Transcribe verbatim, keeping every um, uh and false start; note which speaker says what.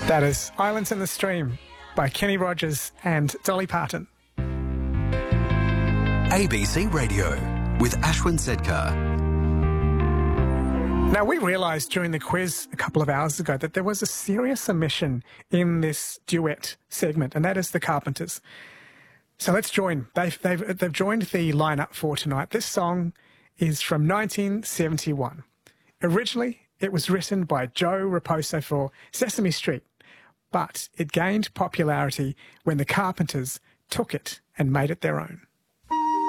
Speaker 1: That is Islands in the Stream by Kenny Rogers and Dolly Parton.
Speaker 2: A B C Radio with Ashwin Sedkar.
Speaker 1: Now, we realised during the quiz a couple of hours ago that there was a serious omission in this duet segment, and that is the Carpenters. So let's join. They've, they've, they've joined the lineup for tonight. This song is from nineteen seventy-one. Originally, it was written by Joe Raposo for Sesame Street, but it gained popularity when the Carpenters took it and made it their own.